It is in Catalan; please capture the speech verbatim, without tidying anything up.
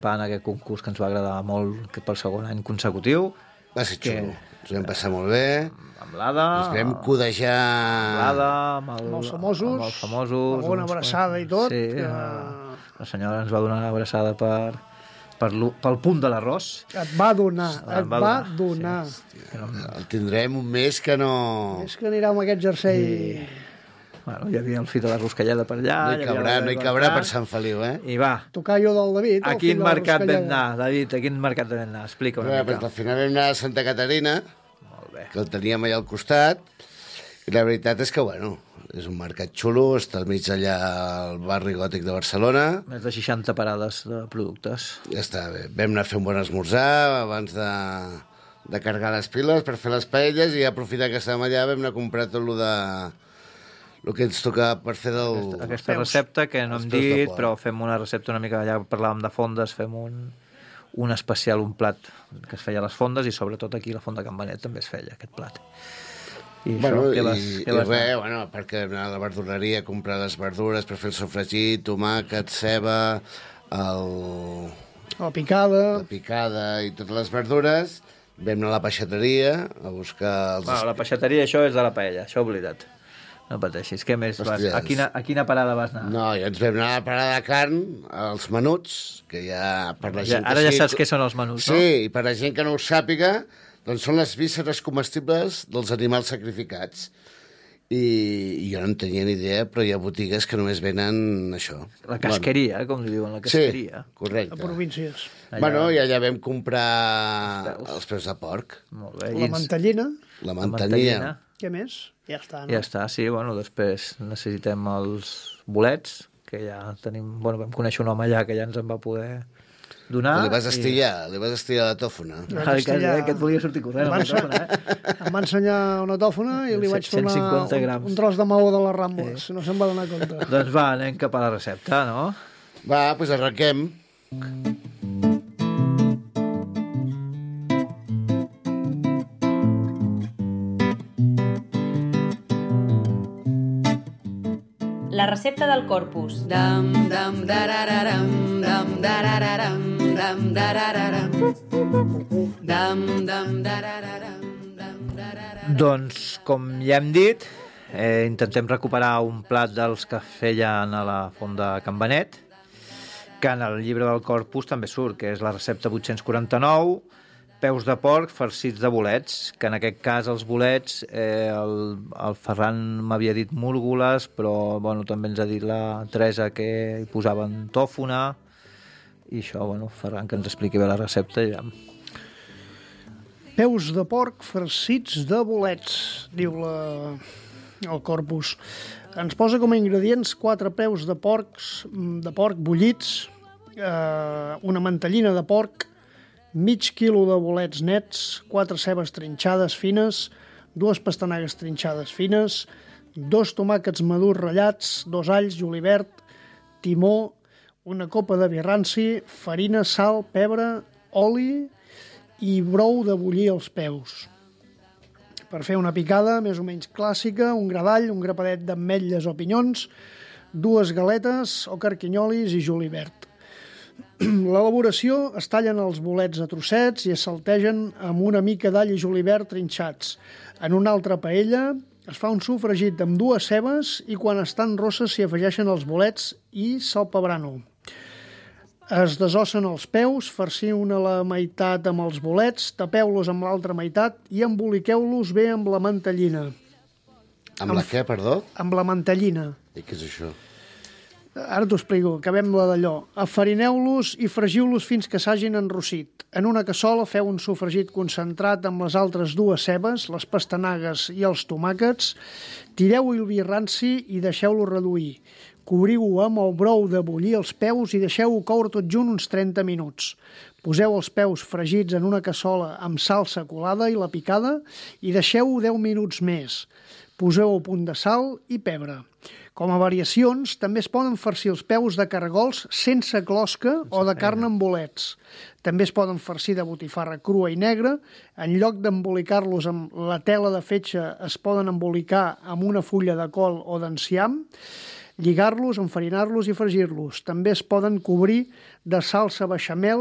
en aquest concurs que ens va agradar molt, que pel segon any consecutiu. Va ser xulo, ens vam passar molt bé. Amb l'Ada. Ens vam codejar... Amb l'Ada, amb, el, amb els famosos. Amb els famosos. Amb una abraçada i tot. Sí, que... la senyora ens va donar una abraçada per, per pel punt de l'arròs. Et va donar, et va, va donar. Sí, el tindrem un mes que no... És que anirà amb aquest jersei... I... Bueno, hi havia el Fito de Ruscalleda per allà. No hi cabrà, no hi cabrà per Sant Feliu, eh? I va. Tocayo del David. A quin mercat vam anar, David? A quin mercat vam anar? Explica una Bé, mica. Pues, al final vam anar a Santa Caterina, que el teníem allà al costat, i la veritat és que, bueno, és un mercat xulo, està al mig allà al barri gòtic de Barcelona. Més de seixanta parades de productes. Ja està bé. Vam anar a fer un bon esmorzar abans de, de carregar les piles per fer les paelles i aprofitar que estàvem allà vam anar a comprar tot el de... el que ens toca per fer del... Aquesta, aquesta recepta que no hem dit, però fem una recepta una mica, allà parlàvem de fondes, fem un, un especial, un plat que es feia a les fondes i sobretot aquí a la Fonda Can Benet també es feia aquest plat. I bueno, això, què vas, i, què vas i res, bueno, perquè anar a la verdureria a comprar les verdures per fer el sofregit, tomàquet, ceba, el... la picada... la picada i totes les verdures. Vam anar a la peixateria a buscar... Els... Bueno, la peixateria, això és de la paella, això oblida't. No pateixis, què més vas? A quina, a quina parada vas anar? No, ja ens vam anar a la parada de carn, als menuts, que ja per la gent... Ja, ara que ja sí, saps què són els menuts, sí, no? Sí, i per la gent que no ho sàpiga, doncs són les vísceres comestibles dels animals sacrificats. I, i jo no en tenia ni idea, però hi ha botigues que només venen això. La casqueria, bueno. Com li diuen, la casqueria. Sí, correcte. A províncies. Allà... Bueno, i allà vam comprar els, els peus de porc. Molt bé. La mantellina. La mantellina. Què més? Ja està, no? Ja està, sí, bueno, després necessitem els bolets, que ja tenim... Bueno, vam conèixer un home allà que ja ens en va poder donar. Li vas estillar, i... li vas estillar la tòfona. Ah, que, que et volia sortir corrent amb la tòfona, eh? Em va ensenyar una tòfona i li vaig donar un, un tros de maó de les Rambles, sí. No se'n va donar compte. Doncs va, anem cap a la recepta, no? Va, doncs arrenquem. La recepta del Corpus. Dam dam darararam dam darararam dam darararam dam dam darararam dam darararam. Doncs, com ja hem dit, eh, intentem recuperar un plat dels que feien a la Fonda Can Benet, que en el llibre del Corpus també surt, que és la recepta vuit-cents quaranta-nou, peus de porc farcits de bolets, que en aquest cas els bolets, eh, el, el Ferran m'havia dit múrgoles, però bueno, també ens ha dit la Teresa que hi posaven tòfona, i això, bueno, Ferran, que ens expliqui bé la recepta. Ja. Peus de porc farcits de bolets, diu la, el Corpus. Ens posa com a ingredients quatre peus de porcs, de porc bullits, eh, una mantellina de porc, mig quilo de bolets nets, quatre cebes trinxades fines, dues pastanagues trinxades fines, dos tomàquets madurs ratllats, dos alls, julivert, timó, una copa de vi ranci, farina, sal, pebre, oli i brou de bullir els peus. Per fer una picada més o menys clàssica, un gra d'all, un grapadet d'ametlles o pinyons, dues galetes o carquinyolis i julivert. L'elaboració: es tallen els bolets a trossets i es saltegen amb una mica d'all i julivert trinxats. En una altra paella es fa un sofregit amb dues cebes i quan estan rosses s'hi afegeixen els bolets i salpebrano. Es desossen els peus, farciu-ne la meitat amb els bolets, tapeu-los amb l'altra meitat i emboliqueu-los bé amb la mantellina. Amb la què, perdó? Amb la mantellina. I què és això? Ara t'ho explico, acabem la d'allò. Afarineu-los i fregiu-los fins que s'hagin enrossit. En una cassola feu un sofregit concentrat amb les altres dues cebes, les pastanagues i els tomàquets. Tireu el vi ranci i deixeu-lo reduir. Cobriu-ho amb el brou de bullir els peus i deixeu-ho coure tot junt uns trenta minuts. Poseu els peus fregits en una cassola amb salsa colada i la picada i deixeu-ho deu minuts més. Poseu un punt de sal i pebre. Com a variacions, també es poden farcir els peus de caragols sense closca o de carn amb bolets. També es poden farcir de botifarra crua i negra. En lloc d'embolicar-los amb la tela de fetge, es poden embolicar amb una fulla de col o d'enciam. lligar-los, enfarinar-los i fregir-los. També es poden cobrir de salsa beixamel